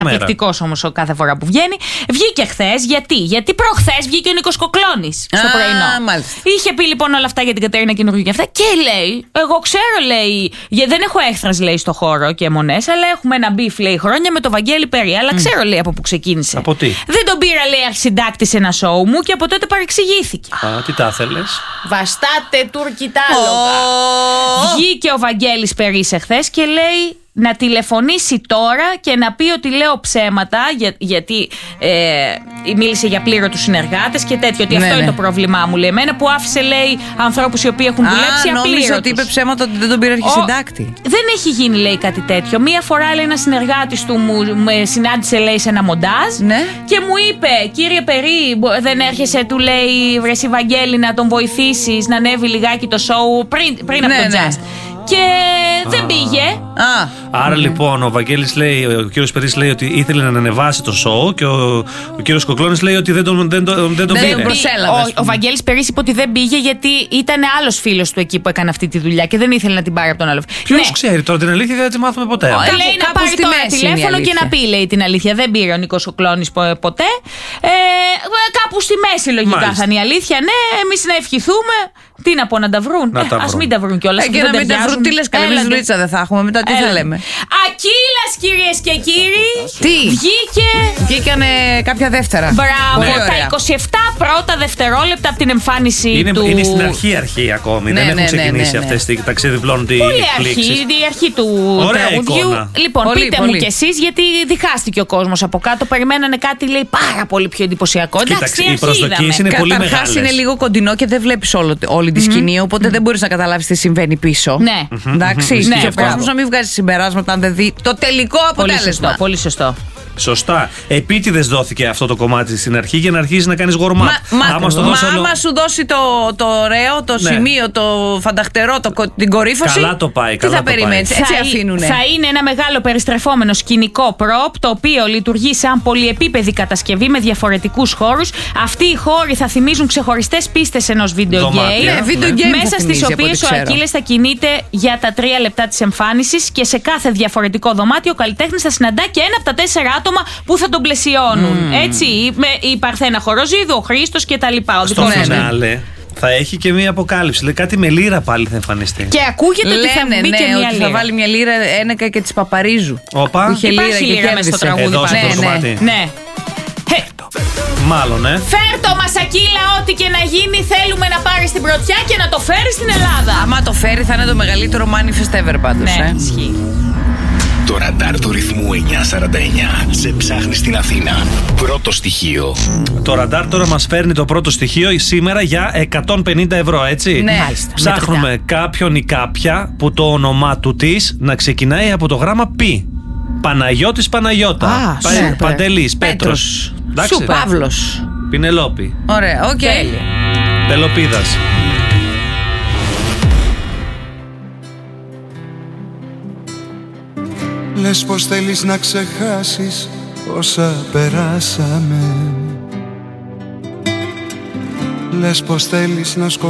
Καταπληκτικός όμως κάθε φορά που βγαίνει. Βγήκε χθες. Γιατί προχθές βγήκε ο Νίκος Κοκλώνης στο πρωινό. Μάλιστα. Είχε πει λοιπόν όλα αυτά για την Κατερίνα Καινούργιου και αυτά. Και λέει, εγώ ξέρω, λέει, δεν έχω έχθρας, λέει, στο χώρο και αιμονές, αλλά έχουμε ένα μπιφ, λέει, χρόνια με το Βαγγέλη Περί. Αλλά ξέρω, λέει, από που ξεκίνησε. Από τι? Δεν τον πήρα, λέει, αρχισυντάκτη σε ένα σόου μου και από τότε παρεξηγήθηκε. Τι τα θέλες? Βαστάτε τουρκιτάλογα. Βγήκε ο Βαγγέλης Περίς εχθές και λέει να τηλεφωνήσει τώρα και να πει ότι λέω ψέματα, γιατί μίλησε για πλήρωτους συνεργάτες και τέτοιο, ότι αυτό είναι το πρόβλημά μου, λέει, εμένα, που άφησε, λέει, ανθρώπους οι οποίοι έχουν δουλέψει απλήρωτους. Νόμιζα ότι είπε ψέματα, ότι δεν τον πήρε αρχισυντάκτη. Δεν έχει γίνει, λέει, κάτι τέτοιο. Μία φορά, λέει, ένα συνεργάτης του με συνάντησε, λέει, σε ένα μοντάζ, και μου είπε, κύριε Περί, δεν έρχεσαι, του λέει, βρε εσύ Βαγγέλη, να τον βοηθήσεις να ανέβει λιγάκι το σόου πριν από το Just. Και δεν πήγε. Άρα λοιπόν ο Βαγγέλης λέει, ο κύριος Περίς λέει ότι ήθελε να ανεβάσει το show και ο κύριος Κοκλώνης λέει ότι δεν τον πήρε. Ο Βαγγέλης Περίς είπε ότι δεν πήγε γιατί ήταν άλλος φίλος του εκεί που έκανε αυτή τη δουλειά και δεν ήθελε να την πάρει από τον άλλο. Ποιος ξέρει τώρα την αλήθεια, δεν τη μάθουμε ποτέ. Λέει να πάρει τώρα τηλέφωνο και να πει, λέει, την αλήθεια. Δεν πήρε ο Νίκος Κοκλώνης ποτέ. Κάπου στη μέση λογικά θα είναι η αλήθεια. Ναι, εμείς να ευχηθούμε. Τι να πω, να τα βρουν. Ας μην τα βρουν κιόλας. Και να μην τα βρουν, τι λες, καλή δουλίτσα δεν θα έχουμε μετά, τι θα λέμε. Ακύλας, κυρίες και κύριοι. Τι? Βγήκανε κάποια δεύτερα. Μπράβο, τα 27 πρώτα δευτερόλεπτα από την εμφάνιση του. Είναι στην αρχή ακόμη. Δεν έχουν ξεκινήσει αυτές οι ταξιδιπλώνονται οι εκπλήξεις. Η αρχή του τραγουδιού. Λοιπόν, πείτε μου κι εσείς, γιατί διχάστηκε ο κόσμος από κάτω. Περιμένανε κάτι, λέει, πάρα πολύ πιο εντυπωσιακό. Εντάξει, οι προσδοκίες είναι πολύ μεγάλες. Καταρχάς είναι λίγο κοντινό και δεν βλέπεις όλη τη σκηνή, οπότε δεν μπορείς να καταλάβεις τι συμβαίνει πίσω. Ναι. Εντάξει. Και ο κόσμος να μην βγάζει συμπεράσματα αν δεν δει το τελικό αποτέλεσμα. Πολύ σωστό. Σωστά. Επίτηδες δόθηκε αυτό το κομμάτι στην αρχή για να αρχίσει να κάνεις γορμάτ. Άμα σου δώσει το ωραίο, το σημείο, το φανταχτερό, την κορύφωση. Καλά το πάει. Τι θα περιμένεις, έτσι αφήνουνε. Θα είναι ένα μεγάλο περιστρεφόμενο σκηνικό prop, το οποίο λειτουργεί σαν πολυεπίπεδη κατασκευή με διαφορετικούς χώρους. Αυτοί οι χώροι θα θυμίζουν ξεχωριστές πίστες ενός video game. Μέσα στις οποίες ο Ακύλες θα κινείται για τα 3 λεπτά της εμφάνισης και σε κάθε διαφορετικό δωμάτιο ο καλλιτέχνης θα συναντά και ένα από τα 4 άτομα που θα τον πλαισιώνουν. Έτσι, η Παρθένα Χοροζίδου, ο Χρήστος κτλ. Στο φινάλε θα έχει και μία αποκάλυψη. Λέει κάτι με λύρα πάλι θα εμφανιστεί. Και ακούγεται ότι θα μπει και μία λύρα. Θα βάλει μια λύρα ένεκα και της Παπαρίζου. Όπα. Που είχε λύρα μέσα στο τραγούδι. Ναι. Μάλλον, Φέρ το μας, Ακύλα, ό,τι και να γίνει. Θέλουμε να πάρει την πρωτιά και να το φέρει στην Ελλάδα. Άμα το φέρει, θα είναι το μεγαλύτερο manifest ever πάντως. Ναι, ισχύει. Το ραντάρ του ρυθμού 949 σε ψάχνει στην Αθήνα. Πρώτο στοιχείο. Το ραντάρ τώρα μας φέρνει το πρώτο στοιχείο σήμερα για 150 ευρώ, έτσι. Ναι. Ψάχνουμε κάποιον ή κάποια που το όνομά του της να ξεκινάει από το γράμμα π. Παναγιώτης, Παναγιώτα. Παντελής, Πέτρος. Παύλος. Πινελόπη. Ωραία, οκ. Πελοπίδας. Λες πως θέλεις να ξεχάσεις όσα περάσαμε. Λες πως θέλεις να σκοτώσεις